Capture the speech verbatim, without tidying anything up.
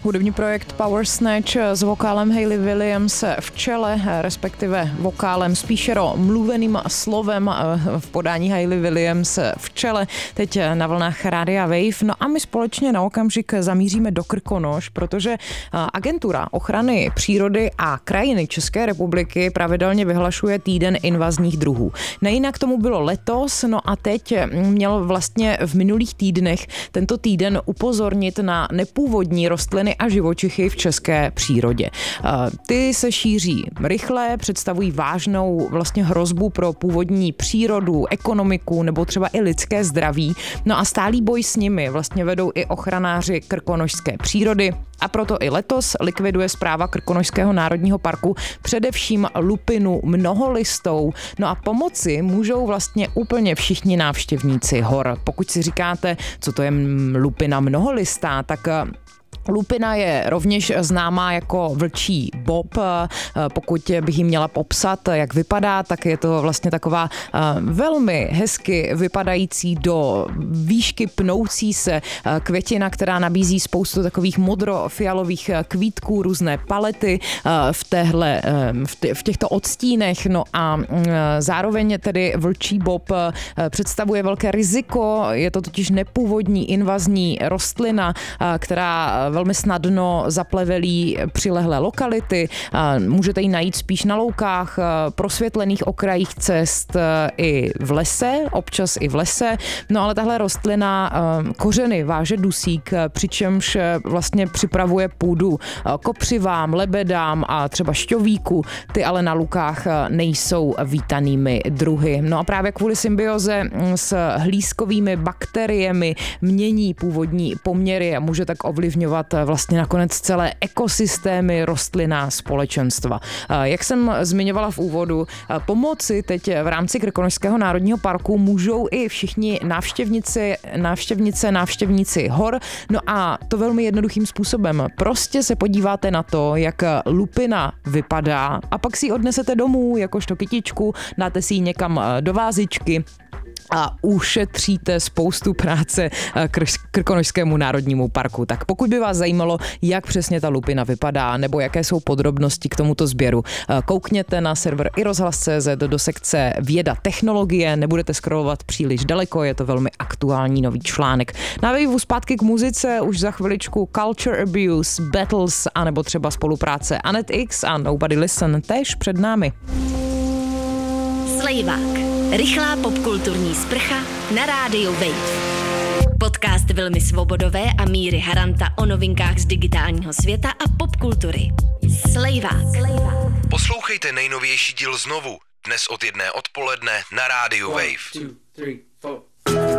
Hudební projekt Power Snatch s vokálem Hayley Williams v čele, respektive vokálem spíšero mluveným slovem v podání Hayley Williams v čele, teď na vlnách Rádia Wave. No a my společně na okamžik zamíříme do Krkonoš, protože Agentura ochrany přírody a krajiny České republiky pravidelně vyhlašuje týden invazních druhů. Nejinak tomu bylo letos, no a teď měl vlastně v minulých týdnech tento týden upozornit na nepůvodní rostliny a živočichy v české přírodě. Ty se šíří rychle, představují vážnou vlastně hrozbu pro původní přírodu, ekonomiku nebo třeba i lidské zdraví. No a stálý boj s nimi vlastně vedou i ochranáři krkonošské přírody. A proto i letos likviduje správa Krkonošského národního parku především lupinu mnoholistou. No a pomoci můžou vlastně úplně všichni návštěvníci hor. Pokud si říkáte, co to je lupina mnoholistá, tak lupina je rovněž známá jako vlčí bob. Pokud bych ji měla popsat, jak vypadá, tak je to vlastně taková velmi hezky vypadající do výšky pnoucí se květina, která nabízí spoustu takových modrofialových kvítků, různé palety v, téhle, v těchto odstínech. No a zároveň tedy vlčí bob představuje velké riziko, je to totiž nepůvodní invazní rostlina, která velmi snadno zaplevelí přilehlé lokality. Můžete ji najít spíš na loukách, prosvětlených okrajích cest i v lese, občas i v lese. No ale tahle rostlina kořeny váže dusík, přičemž vlastně připravuje půdu kopřivám, lebedám a třeba šťovíku. Ty ale na lukách nejsou vítanými druhy. No a právě kvůli symbioze s hlízkovými bakteriemi mění původní poměry a může tak ovlivňovat vlastně nakonec celé ekosystémy rostlinná společenstva. Jak jsem zmiňovala v úvodu, pomoci teď v rámci Krkonošského národního parku můžou i všichni návštěvníci, návštěvnice, návštěvníci hor. No a to velmi jednoduchým způsobem. Prostě se podíváte na to, jak lupina vypadá a pak si ji odnesete domů jakožto kytičku, dáte si ji někam do vázičky a ušetříte spoustu práce Krkonošskému národnímu parku. Tak pokud by vás zajímalo, jak přesně ta lupina vypadá nebo jaké jsou podrobnosti k tomuto sběru, koukněte na server i rozhlas tečka cé zet do sekce Věda technologie, nebudete scrollovat příliš daleko, je to velmi aktuální nový článek. Na Waveu zpátky k muzice, už za chviličku Culture Abuse, Battles a nebo třeba spolupráce Anet X a Nobody Listen též před námi. Slejvák. Rychlá popkulturní sprcha na rádiu Wave. Podcast Vilmy Svobodové a Míry Haranta o novinkách z digitálního světa a popkultury. Slejvák. Poslouchejte nejnovější díl znovu. Dnes od jedné odpoledne na rádiu Wave. One, two, three, four.